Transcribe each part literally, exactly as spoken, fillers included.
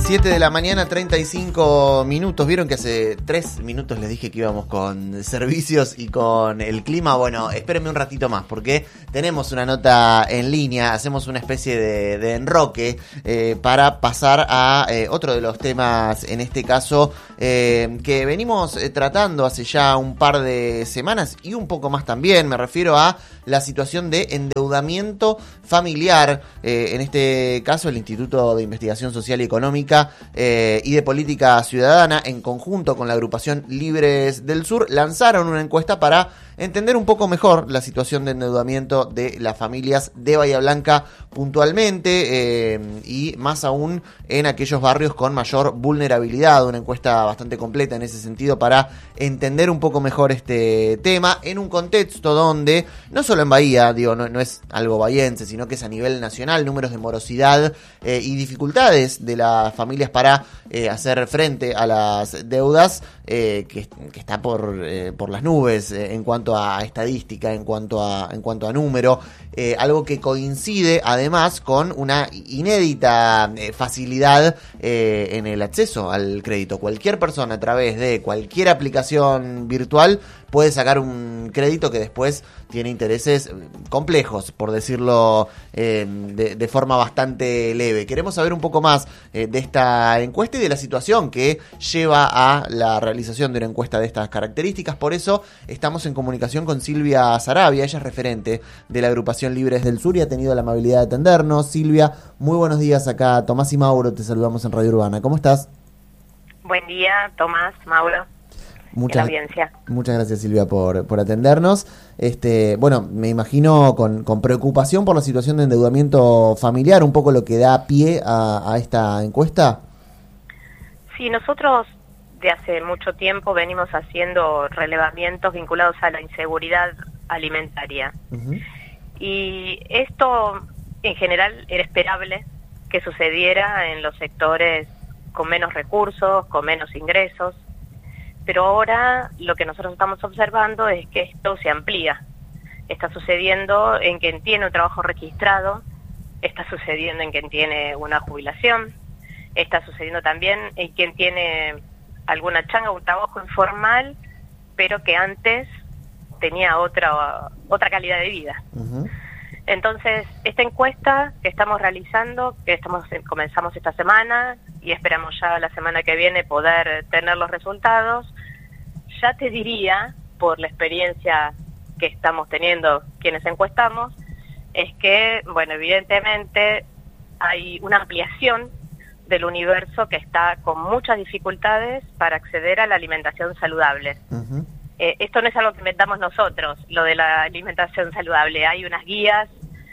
siete de la mañana, treinta y cinco minutos. Vieron que hace tres minutos les dije que íbamos con servicios y con el clima. Bueno, espérenme un ratito más porque tenemos una nota en línea. Hacemos una especie de, de enroque eh, para pasar a eh, otro de los temas, en este caso, eh, que venimos eh, tratando hace ya un par de semanas y un poco más también. Me refiero a la situación de endeudamiento familiar. Eh, en este caso, el Instituto de Investigación Social y Económica Eh, y de Política Ciudadana, en conjunto con la agrupación Libres del Sur, lanzaron una encuesta para entender un poco mejor la situación de endeudamiento de las familias de Bahía Blanca puntualmente, eh, y más aún en aquellos barrios con mayor vulnerabilidad. Una encuesta bastante completa en ese sentido para entender un poco mejor este tema en un contexto donde, no solo en Bahía, digo, no, no es algo bahiense, sino que es a nivel nacional, números de morosidad eh, y dificultades de las familias para eh, hacer frente a las deudas, eh, que, que está por, eh, por las nubes eh, en cuanto a estadística, en cuanto a, en cuanto a número, eh, algo que coincide además con una inédita eh, facilidad eh, en el acceso al crédito. Cualquier persona a través de cualquier aplicación virtual puede sacar un crédito que después tiene intereses complejos, por decirlo eh, de, de forma bastante leve. Queremos saber un poco más eh, de esta encuesta y de la situación que lleva a la realización de una encuesta de estas características. Por eso estamos en comunicación con Silvia Sarabia. Ella es referente de la agrupación Libres del Sur y ha tenido la amabilidad de atendernos. Silvia, muy buenos días. Acá Tomás y Mauro te saludamos en Radio Urbana. ¿Cómo estás? Buen día, Tomás, Mauro. Muchas, audiencia. muchas gracias, Silvia, por, por atendernos. Este, bueno, me imagino con, con preocupación por la situación de endeudamiento familiar, un poco lo que da pie a, a esta encuesta. Sí, nosotros de hace mucho tiempo venimos haciendo relevamientos vinculados a la inseguridad alimentaria. Uh-huh. Y esto, en general, era esperable que sucediera en los sectores con menos recursos, con menos ingresos. Pero ahora lo que nosotros estamos observando es que esto se amplía. Está sucediendo en quien tiene un trabajo registrado, está sucediendo en quien tiene una jubilación, está sucediendo también en quien tiene alguna changa, un trabajo informal, pero que antes tenía otra, otra calidad de vida. Uh-huh. Entonces, esta encuesta que estamos realizando, que estamos comenzamos esta semana y esperamos ya la semana que viene poder tener los resultados, ya te diría, por la experiencia que estamos teniendo quienes encuestamos, es que, bueno, evidentemente hay una ampliación del universo que está con muchas dificultades para acceder a la alimentación saludable. Uh-huh. Eh, esto no es algo que inventamos nosotros, lo de la alimentación saludable. Hay unas guías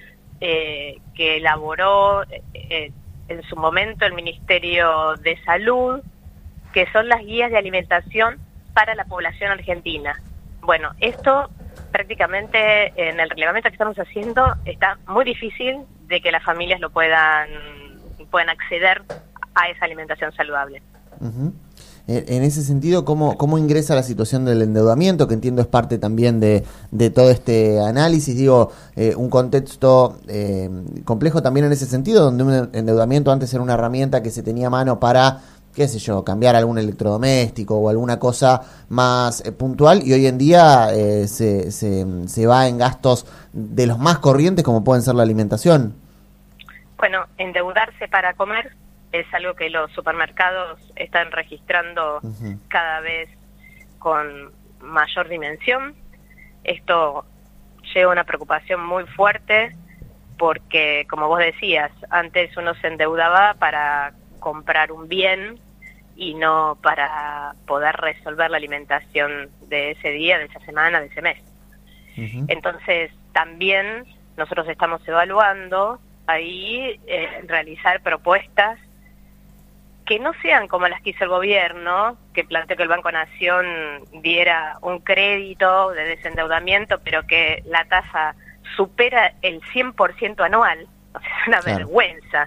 eh, que elaboró eh, en su momento el Ministerio de Salud, que son las guías de alimentación para la población argentina. Bueno, esto prácticamente en el reglamento que estamos haciendo está muy difícil de que las familias lo puedan, puedan acceder a esa alimentación saludable. Uh-huh. En ese sentido, ¿cómo, cómo ingresa la situación del endeudamiento? Que entiendo es parte también de, de todo este análisis. Digo, eh, un contexto eh, complejo también en ese sentido, donde un endeudamiento antes era una herramienta que se tenía a mano para, qué sé yo, cambiar algún electrodoméstico o alguna cosa más eh, puntual, y hoy en día eh, se, se, se va en gastos de los más corrientes, como pueden ser la alimentación. Bueno, endeudarse para comer es algo que los supermercados están registrando uh-huh. cada vez con mayor dimensión. Esto lleva una preocupación muy fuerte porque, como vos decías, antes uno se endeudaba para comprar un bien y no para poder resolver la alimentación de ese día, de esa semana, de ese mes. Uh-huh. Entonces, también nosotros estamos evaluando ahí eh, realizar propuestas que no sean como las que hizo el gobierno, que planteó que el Banco Nación diera un crédito de desendeudamiento, pero que la tasa supera el cien por ciento anual. O sea, es una claro. vergüenza.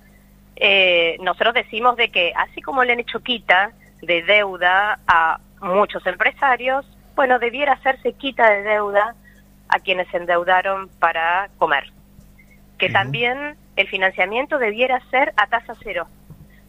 Eh, nosotros decimos de que así como le han hecho quita de deuda a muchos empresarios, bueno, debiera hacerse quita de deuda a quienes se endeudaron para comer. Que uh-huh. también el financiamiento debiera ser a tasa cero,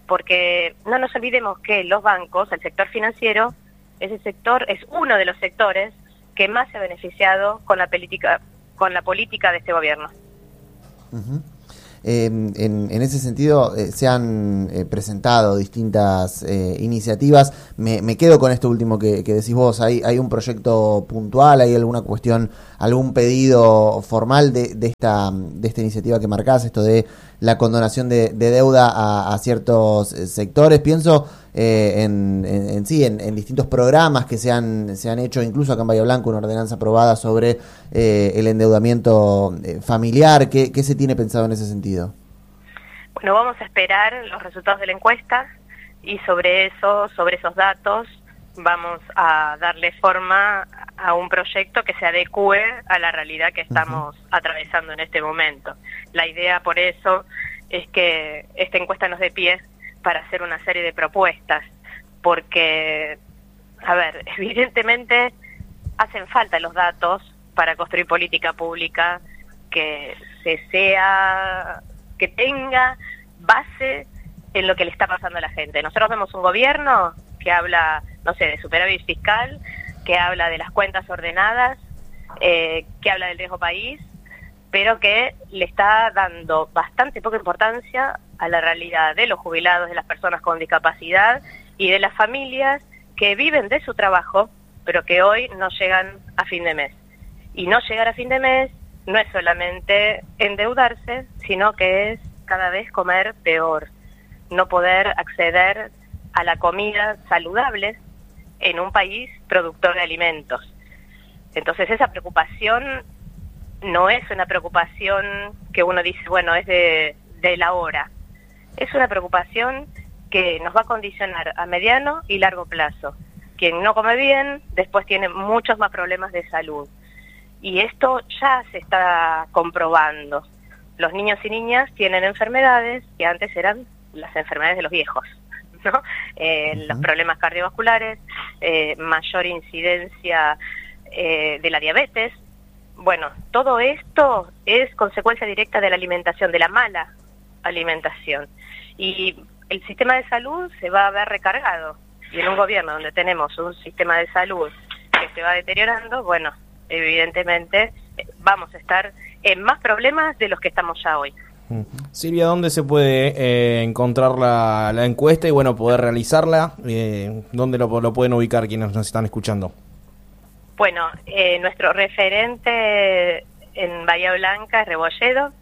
porque no nos olvidemos que los bancos, el sector financiero, ese sector es uno de los sectores que más se ha beneficiado con la política, con la política de este gobierno. Uh-huh. Eh, en, en ese sentido, eh, se han eh, presentado distintas eh, iniciativas. Me, me quedo con esto último que, que decís vos. ¿Hay, ¿Hay un proyecto puntual? ¿Hay alguna cuestión, algún pedido formal de, de, esta, de esta iniciativa que marcás, esto de la condonación de, de deuda a, a ciertos sectores? Pienso eh, en, en, en sí, en, en distintos programas que se han, se han hecho, incluso acá en Bahía Blanca, una ordenanza aprobada sobre eh, el endeudamiento familiar. ¿Qué, ¿Qué se tiene pensado en ese sentido? Bueno, vamos a esperar los resultados de la encuesta y sobre eso, sobre esos datos, vamos a darle forma a un proyecto que se adecue a la realidad que estamos uh-huh. atravesando en este momento. La idea, por eso, es que esta encuesta nos dé pie para hacer una serie de propuestas, porque, a ver, evidentemente hacen falta los datos para construir política pública que se sea, que tenga base en lo que le está pasando a la gente. Nosotros vemos un gobierno que habla, no sé, de superávit fiscal, que habla de las cuentas ordenadas, eh, que habla del riesgo país, pero que le está dando bastante poca importancia a la realidad de los jubilados, de las personas con discapacidad y de las familias que viven de su trabajo, pero que hoy no llegan a fin de mes. Y no llegar a fin de mes no es solamente endeudarse, sino que es cada vez comer peor, no poder acceder a la comida saludable en un país productor de alimentos. Entonces esa preocupación no es una preocupación que uno dice, bueno, es de, de la hora. Es una preocupación que nos va a condicionar a mediano y largo plazo. Quien no come bien, después tiene muchos más problemas de salud. Y esto ya se está comprobando. Los niños y niñas tienen enfermedades que antes eran las enfermedades de los viejos, ¿no? Eh, uh-huh. Los problemas cardiovasculares, eh, mayor incidencia eh, de la diabetes. Bueno, todo esto es consecuencia directa de la alimentación, de la mala alimentación. Y el sistema de salud se va a ver recargado. Y en un gobierno donde tenemos un sistema de salud que se va deteriorando, bueno, evidentemente vamos a estar en más problemas de los que estamos ya hoy. Silvia, ¿dónde se puede eh, encontrar la, la encuesta y bueno poder realizarla? Eh, ¿Dónde lo, lo pueden ubicar quienes nos están escuchando? Bueno, eh, nuestro referente en Bahía Blanca es Rebolledo.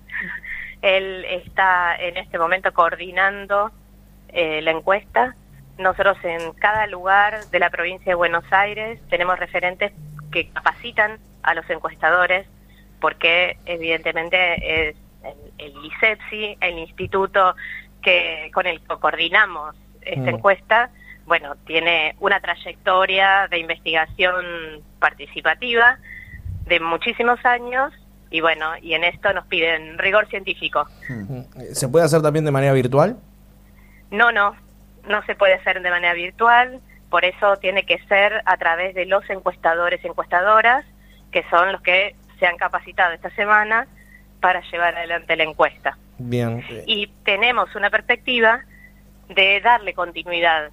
Él está en este momento coordinando eh, la encuesta. Nosotros en cada lugar de la provincia de Buenos Aires tenemos referentes que capacitan a los encuestadores, porque evidentemente es el, el ISEPSI, el instituto que con el que coordinamos esta mm. encuesta, bueno, tiene una trayectoria de investigación participativa de muchísimos años y bueno, y en esto nos piden rigor científico. ¿Se puede hacer también de manera virtual? No, no, no se puede hacer de manera virtual, por eso tiene que ser a través de los encuestadores y encuestadoras, que son los que se han capacitado esta semana para llevar adelante la encuesta. Bien. Y tenemos una perspectiva de darle continuidad,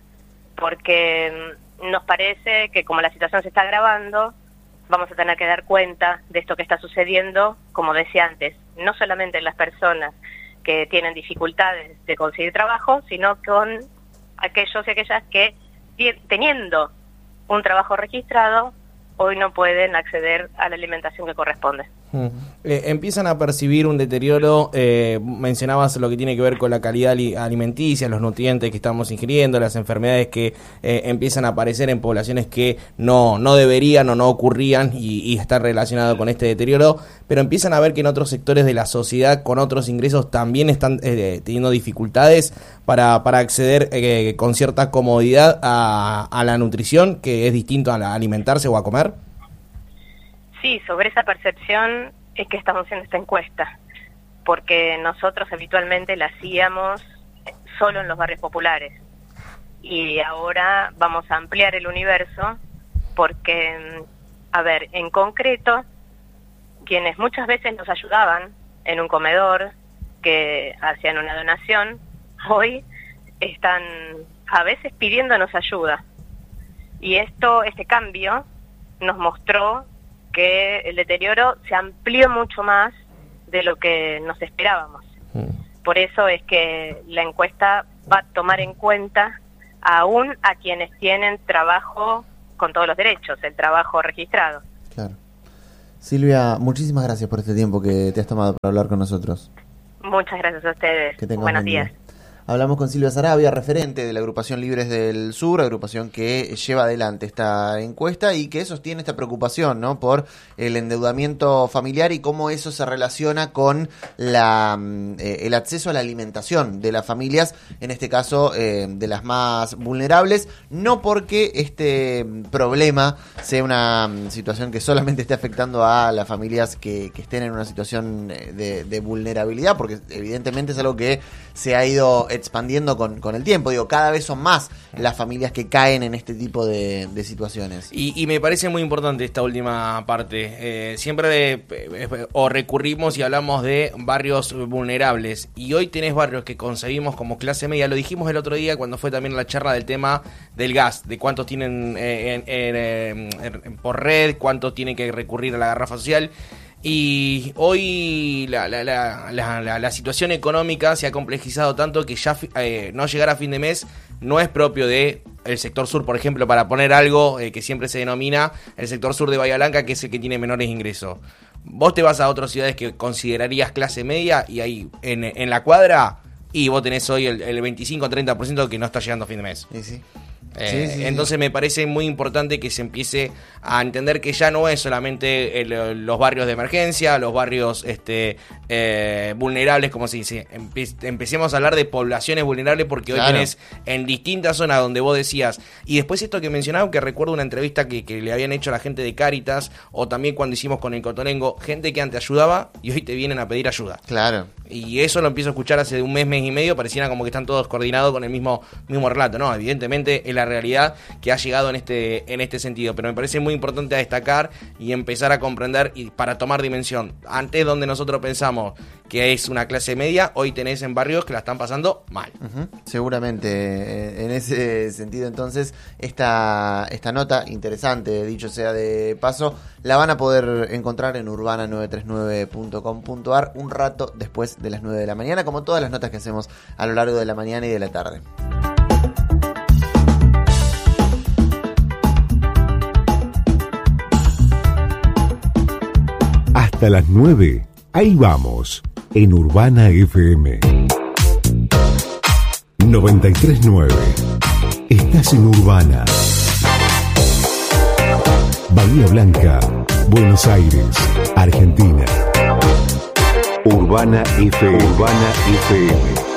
porque nos parece que como la situación se está agravando, vamos a tener que dar cuenta de esto que está sucediendo, como decía antes, no solamente en las personas que tienen dificultades de conseguir trabajo, sino con aquellos y aquellas que, teniendo un trabajo registrado, hoy no pueden acceder a la alimentación que corresponde. Mm. Eh, empiezan a percibir un deterioro, eh, mencionabas lo que tiene que ver con la calidad alimenticia, los nutrientes que estamos ingiriendo, las enfermedades que eh, empiezan a aparecer en poblaciones que no, no deberían o no ocurrían y, y están relacionados con este deterioro, pero empiezan a ver que en otros sectores de la sociedad con otros ingresos también están eh, teniendo dificultades para, para acceder eh, con cierta comodidad a, a la nutrición, que es distinto a la, alimentarse o a comer. Sí, sobre esa percepción es que estamos haciendo esta encuesta, porque nosotros habitualmente la hacíamos solo en los barrios populares y ahora vamos a ampliar el universo porque, a ver, en concreto, quienes muchas veces nos ayudaban en un comedor, que hacían una donación, hoy están a veces pidiéndonos ayuda. Y esto, este cambio nos mostró que el deterioro se amplió mucho más de lo que nos esperábamos. Mm. Por eso es que la encuesta va a tomar en cuenta aún a quienes tienen trabajo con todos los derechos, el trabajo registrado. Claro. Silvia, muchísimas gracias por este tiempo que te has tomado para hablar con nosotros. Muchas gracias a ustedes. Que tengas Buenos buen día. días. Hablamos con Silvia Sarabia, referente de la agrupación Libres del Sur, agrupación que lleva adelante esta encuesta y que sostiene esta preocupación, ¿no?, por el endeudamiento familiar y cómo eso se relaciona con la eh, el acceso a la alimentación de las familias, en este caso eh, de las más vulnerables, no porque este problema sea una situación que solamente esté afectando a las familias que, que estén en una situación de, de vulnerabilidad, porque evidentemente es algo que se ha ido expandiendo con, con el tiempo. Digo, cada vez son más las familias que caen en este tipo de, de situaciones. Y, y me parece muy importante esta última parte. Eh, siempre eh, o recurrimos y hablamos de barrios vulnerables. Y hoy tenés barrios que concebimos como clase media. Lo dijimos el otro día cuando fue también la charla del tema del gas, de cuántos tienen eh, en, en, en, en, por red, cuántos tienen que recurrir a la garrafa social. Y hoy la, la, la, la, la, la situación económica se ha complejizado tanto que ya eh, no llegar a fin de mes no es propio de el sector sur, por ejemplo, para poner algo eh, que siempre se denomina el sector sur de Bahía Blanca, que es el que tiene menores ingresos. Vos te vas a otras ciudades que considerarías clase media y ahí en, en la cuadra y vos tenés hoy el, el veinticinco a treinta por ciento que no está llegando a fin de mes. Sí, sí. Eh, sí, sí, entonces sí. Me parece muy importante que se empiece a entender que ya no es solamente el, los barrios de emergencia, los barrios este, eh, vulnerables, como se dice. Empe- empecemos a hablar de poblaciones vulnerables porque hoy claro. tenés en distintas zonas donde vos decías, y después esto que mencionaba, que recuerdo una entrevista que, que le habían hecho a la gente de Cáritas, o también cuando hicimos con el Cotonengo, gente que antes ayudaba y hoy te vienen a pedir ayuda. Claro. Y eso lo empiezo a escuchar hace un mes, mes y medio, pareciera como que están todos coordinados con el mismo, mismo relato. No, evidentemente es la realidad que ha llegado en este, en este sentido, pero me parece muy importante a destacar y empezar a comprender y para tomar dimensión. Antes donde nosotros pensamos que es una clase media, hoy tenés en barrios que la están pasando mal. Uh-huh. Seguramente, en ese sentido entonces, esta, esta nota interesante, dicho sea de paso, la van a poder encontrar en urbana nueve tres nueve punto com punto a r un rato después de las nueve de la mañana, como todas las notas que hacemos a lo largo de la mañana y de la tarde. Hasta las nueve, ahí vamos, en Urbana F M noventa y tres punto nueve. Estás en Urbana. Bahía Blanca, Buenos Aires, Argentina. Urbana F M. Urbana F M.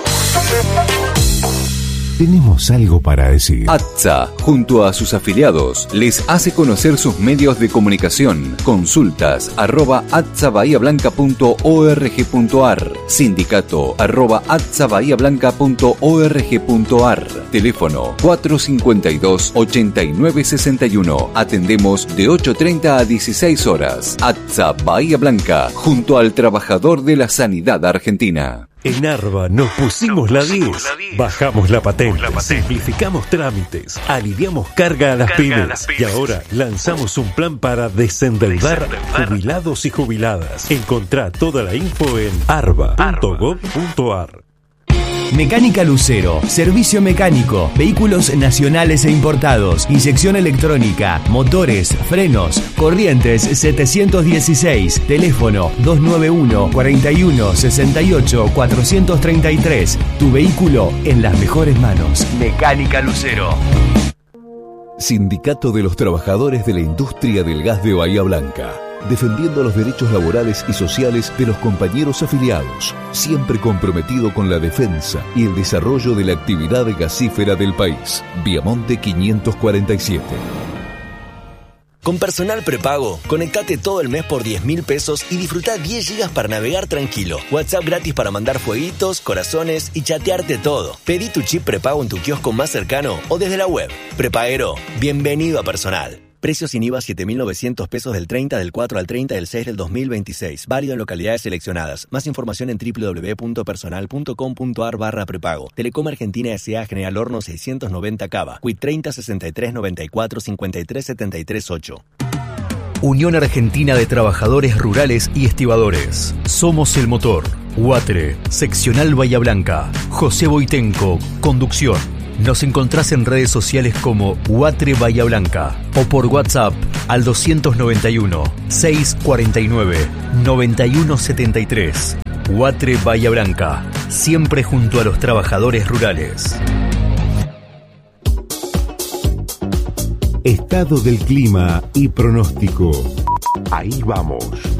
Tenemos algo para decir. ATSA, junto a sus afiliados, les hace conocer sus medios de comunicación. Consultas arroba atsa bahía blanca punto org punto ar. Sindicato arroba atsa bahía blanca punto org punto ar. Teléfono cuatro cinco dos, ocho nueve seis uno. Atendemos de ocho treinta a dieciséis horas. ATSA Bahía Blanca, junto al trabajador de la sanidad argentina. En Arba nos pusimos la diez, bajamos la patente, simplificamos trámites, aliviamos carga a las pymes y ahora lanzamos un plan para desendeudar jubilados y jubiladas. Encontrá toda la info en arba punto gob punto ar. Mecánica Lucero, servicio mecánico, vehículos nacionales e importados, inyección electrónica, motores, frenos, Corrientes setecientos dieciséis, teléfono dos nueve uno, cuarenta y uno, sesenta y ocho, cuatrocientos treinta y tres. Tu vehículo en las mejores manos. Mecánica Lucero. Sindicato de los Trabajadores de la Industria del Gas de Bahía Blanca, defendiendo los derechos laborales y sociales de los compañeros afiliados, siempre comprometido con la defensa y el desarrollo de la actividad gasífera del país. Viamonte quinientos cuarenta y siete. Con Personal Prepago, conectate todo el mes por diez mil pesos y disfruta diez gigas para navegar tranquilo. WhatsApp gratis para mandar fueguitos, corazones y chatearte todo. Pedí tu chip prepago en tu kiosco más cercano o desde la web. Prepaguero, bienvenido a Personal. Precios sin I V A siete mil novecientos pesos del treinta del cuatro al treinta del seis del dos mil veintiséis. Válido en localidades seleccionadas. Más información en doble u doble u doble u punto personal punto com punto a r barra prepago. Telecom Argentina S A General Horno seiscientos noventa Cava. Quit treinta sesenta y tres noventa y cuatro cincuenta y tres setenta y tres ocho. Unión Argentina de Trabajadores Rurales y Estibadores. Somos el motor. UATRE, Seccional Bahía Blanca. José Boitenco, conducción. Nos encontrás en redes sociales como UATRE Bahía Blanca o por WhatsApp al doscientos noventa y uno, seiscientos cuarenta y nueve, noventa y uno setenta y tres. UATRE Bahía Blanca, siempre junto a los trabajadores rurales. Estado del clima y pronóstico. Ahí vamos.